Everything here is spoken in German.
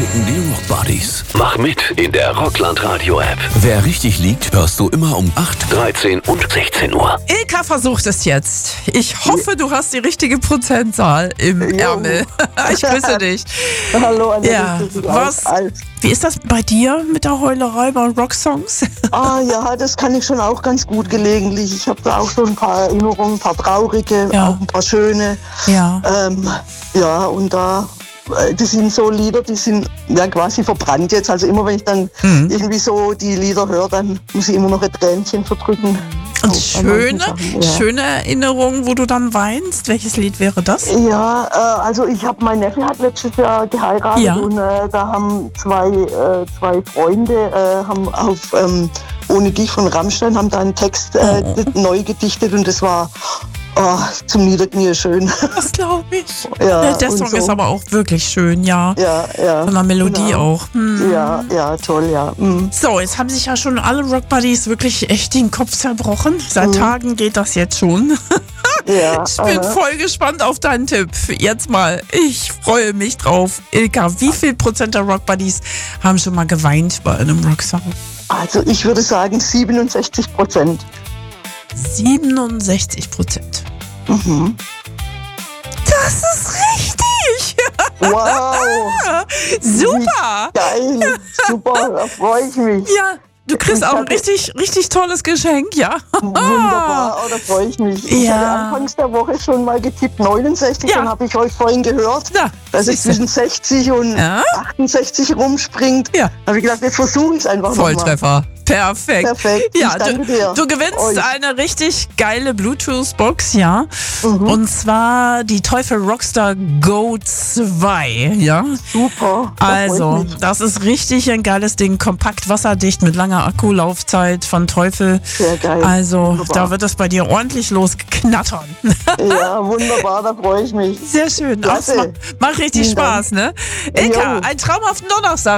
präsentierten die Rock Buddies. Mach mit in der Rockland Radio App. Wer richtig liegt, hörst du immer um 8, 13 und 16 Uhr. Ilka versucht es jetzt. Ich hoffe, du hast die richtige Prozentzahl im Ärmel. Ich grüße dich. Hallo, Annette. Ja, wie ist das bei dir mit der Heulerei bei Rocksongs? Ja, das kann ich schon auch ganz gut gelegentlich. Ich habe da auch schon ein paar Erinnerungen, ein paar traurige, auch ein paar schöne. Ja. Und das sind so Lieder, die sind ja quasi verbrannt jetzt. Also immer wenn ich dann irgendwie so die Lieder höre, dann muss ich immer noch ein Tränchen verdrücken. Und schöne Erinnerungen, wo du dann weinst. Welches Lied wäre das? Ja, also mein Neffe hat letztes Jahr geheiratet und da haben zwei Freunde haben auf Ohne dich von Rammstein haben da einen Text neu gedichtet und das war zum Niederknie schön. Das glaube ich. Ja, der Song ist aber auch wirklich schön, ja. Ja. Von der Melodie auch. Ja, toll, ja. So, jetzt haben sich ja schon alle Rock Buddies wirklich echt den Kopf zerbrochen. Seit Tagen geht das jetzt schon. Ja, ich bin voll gespannt auf deinen Tipp. Jetzt mal, ich freue mich drauf. Ilka, wie viel Prozent der Rock Buddies haben schon mal geweint bei einem Rocksong? Also ich würde sagen 67%. 67%. Das ist richtig! Wow! Super! Geil! Super, da freue ich mich. Ja, du kriegst auch ein richtig tolles Geschenk, ja? Wunderbar, da freue ich mich. Ich hatte anfangs der Woche schon mal getippt 69, dann habe ich euch vorhin gehört, dass es zwischen 60 und 68 rumspringt. Ja. Da habe ich gedacht, jetzt versuche ich es einfach nochmal. Volltreffer. Perfekt. Ja, danke dir. Du gewinnst eine richtig geile Bluetooth-Box, ja. Und zwar die Teufel Rockstar Go 2, ja. Super. Also, das ist richtig ein geiles Ding. Kompakt, wasserdicht mit langer Akkulaufzeit von Teufel. Sehr geil. Also, wunderbar. Da wird es bei dir ordentlich losgeknattern. Ja, wunderbar, da freue ich mich. Sehr schön. Klasse. Macht richtig Spaß, ne? Ilka, einen traumhaften Donnerstag.